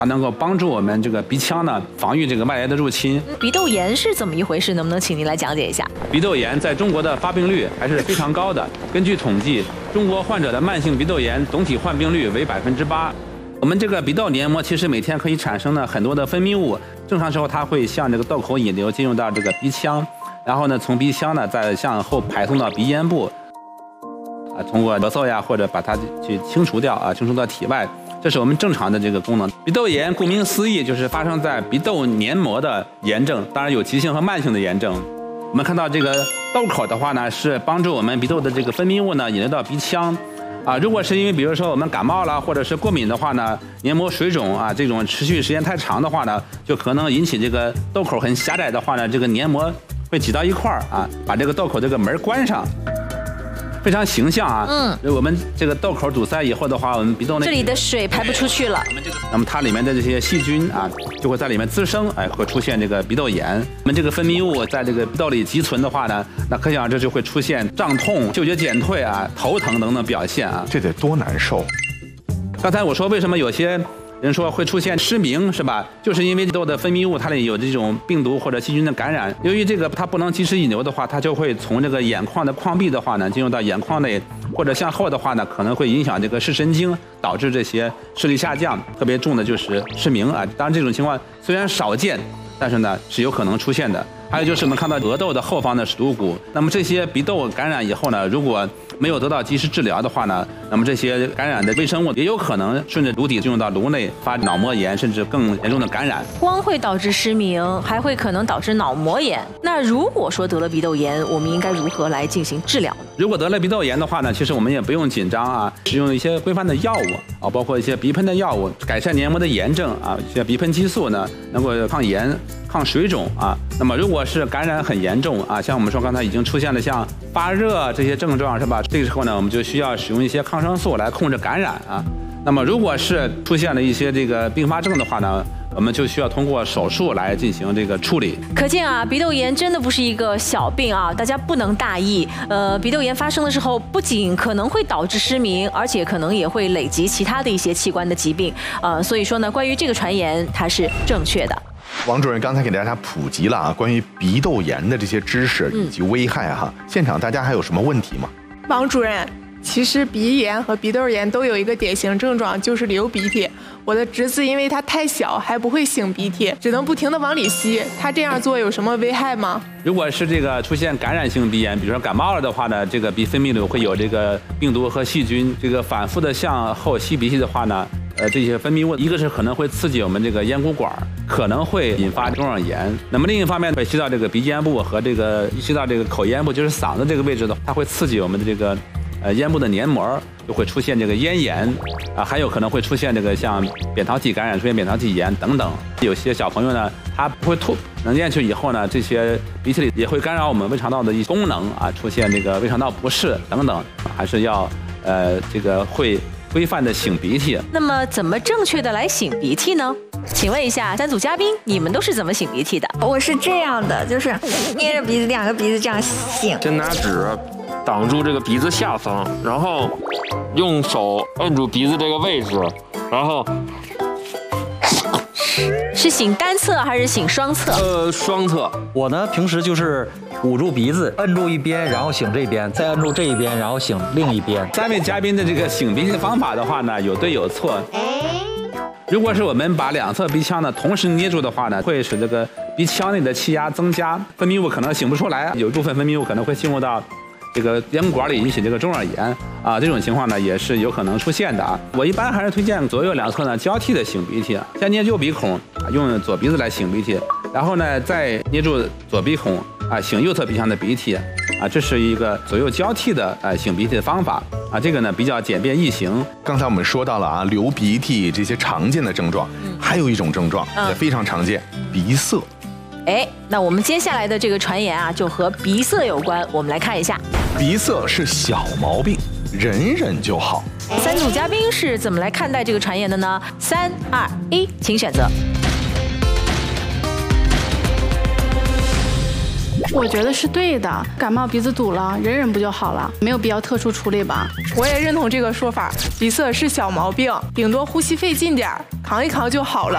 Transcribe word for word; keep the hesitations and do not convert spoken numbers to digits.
它能够帮助我们这个鼻腔呢防御这个外来的入侵。 鼻窦炎是怎么一回事？能不能请您来讲解一下？ 鼻窦炎在中国的发病率还是非常高的。根据统计，中国患者的慢性鼻窦炎总体患病率为百分之八。我们这个鼻道黏膜其实每天可以产生呢很多的分泌物，正常时候它会向这个窦口引流进入到这个鼻腔，然后呢从鼻腔呢再向后排送到鼻咽部，啊通过咳嗽呀或者把它去清除掉啊，清除到体外。这是我们正常的这个功能。鼻窦炎顾名思义就是发生在鼻窦黏膜的炎症，当然有急性和慢性的炎症。我们看到这个窦口的话呢，是帮助我们鼻窦的这个分泌物呢引流到鼻腔。啊，如果是因为比如说我们感冒了或者是过敏的话呢，黏膜水肿啊，这种持续时间太长的话呢，就可能引起这个窦口很狭窄的话呢，这个黏膜会挤到一块儿啊，把这个窦口这个门关上。非常形象啊，嗯，我们这个窦口堵塞以后的话，我们鼻窦内这里的水排不出去了， 那么它里面的这些细菌啊，就会在里面滋生，哎，会出现这个鼻窦炎。我们这个分泌物在这个鼻窦里积存的话呢，那可想而知就会出现胀痛、嗅觉减退啊、头疼等等表现啊， 这得多难受。 刚才我说为什么有些人说会出现失明是吧？就是因为鼻窦的分泌物它里有这种病毒或者细菌的感染，由于这个它不能及时引流的话，它就会从这个眼眶的眶壁的话呢，进入到眼眶内，或者向后的话呢，可能会影响这个视神经，导致这些视力下降。特别重的就是失明啊。当然这种情况虽然少见，但是呢是有可能出现的。还有就是我们看到额窦的后方的颅骨，那么这些鼻窦感染以后呢，如果没有得到及时治疗的话呢，那么这些感染的微生物也有可能顺着颅底进入到颅内，发脑膜炎，甚至更严重的感染。 光会导致失明，还会可能导致脑膜炎。那如果说得了鼻窦炎，我们应该如何来进行治疗呢？ 如果得了鼻窦炎的话呢，其实我们也不用紧张啊，使用一些规范的药物啊，包括一些鼻喷的药物，改善黏膜的炎症啊，一些鼻喷激素呢能够抗炎、抗水肿啊。那么如果是感染很严重啊，像我们说刚才已经出现了像发热这些症状是吧？这个时候呢，我们就需要使用一些抗生素来控制感染啊。那么如果是出现了一些这个并发症的话呢，我们就需要通过手术来进行这个处理。 可见啊，鼻窦炎真的不是一个小病啊，大家不能大意。呃，鼻窦炎发生的时候，不仅可能会导致失明，而且可能也会累及其他的一些器官的疾病。呃，所以说呢，关于这个传言，它是正确的。 王主任刚才给大家普及了啊关于鼻窦炎的这些知识以及危害哈，嗯、现场大家还有什么问题吗？ 王主任，其实鼻炎和鼻窦炎都有一个典型症状，就是流鼻涕。我的侄子因为他太小，还不会擤鼻涕，只能不停地往里吸。他这样做有什么危害吗？ 如果是这个出现感染性鼻炎，比如说感冒了的话呢，这个鼻分泌里会有这个病毒和细菌，这个反复的向后吸鼻涕的话呢，呃，这些分泌物，一个是可能会刺激我们这个咽鼓管，可能会引发中耳炎。那么另一方面会吸到这个鼻咽部和这个吸到这个口咽部，就是嗓子这个位置的，它会刺激我们的这个呃咽部的黏膜，就会出现这个咽炎啊，还有可能会出现这个像扁桃体感染，出现扁桃体炎等等。有些小朋友呢，他不会吐，能咽去以后呢，这些鼻涕里也会干扰我们胃肠道的一些功能啊，出现这个胃肠道不适等等，还是要呃这个会规范的擤鼻涕。 那么怎么正确的来擤鼻涕呢？请问一下三组嘉宾，你们都是怎么擤鼻涕的？ 我是这样的，就是捏着鼻子，两个鼻子这样擤。 先拿纸挡住这个鼻子下方，然后用手摁住鼻子这个位置，然后是擤单侧还是擤双侧？ 呃，双侧。 我呢，平时就是捂住鼻子，摁住一边，然后擤这边，再摁住这一边，然后擤另一边。 三位嘉宾的这个擤鼻涕的方法的话呢，有对有错。如果是我们把两侧鼻腔呢同时捏住的话呢，会使这个鼻腔内的气压增加，分泌物可能擤不出来，有一部分分泌物可能会进入到这个咽管里，引起这个中耳炎啊，这种情况呢也是有可能出现的啊。我一般还是推荐左右两侧呢交替的擤鼻涕，先捏右鼻孔，用左鼻子来擤鼻涕，然后呢再捏住左鼻孔啊擤右侧鼻腔的鼻涕啊，这是一个左右交替的呃擤鼻涕的方法啊，这个呢比较简便易行。 刚才我们说到了啊，流鼻涕这些常见的症状，嗯、还有一种症状、嗯、也非常常见，鼻塞。 哎，那我们接下来的这个传言啊，就和鼻塞有关，我们来看一下。 鼻塞是小毛病，忍忍就好。 三组嘉宾是怎么来看待这个传言的呢？三二一，请选择。 我觉得是对的，感冒鼻子堵了，忍忍不就好了，没有必要特殊处理吧。 我也认同这个说法，鼻塞是小毛病，顶多呼吸费劲点，扛一扛就好了。